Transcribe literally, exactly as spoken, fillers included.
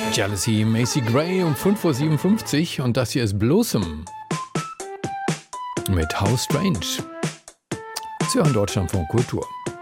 Jealousy, Macy Gray um fünf Uhr siebenundfünfzig und das hier ist Blossom mit How Strange. Sie hören Deutschlandfunk Kultur.